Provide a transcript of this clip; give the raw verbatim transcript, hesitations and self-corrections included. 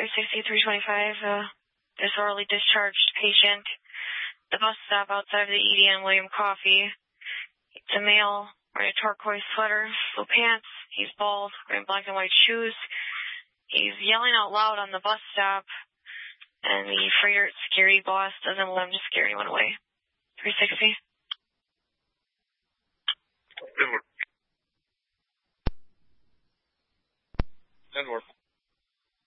three sixty, three twenty-five, uh, disorderly discharged patient. The bus stop outside of the E D N William Coffee. It's a male wearing a turquoise sweater, blue pants. He's bald, wearing black and white shoes. He's yelling out loud on the bus stop, and the freighter security boss doesn't let him to scare anyone away. three sixty.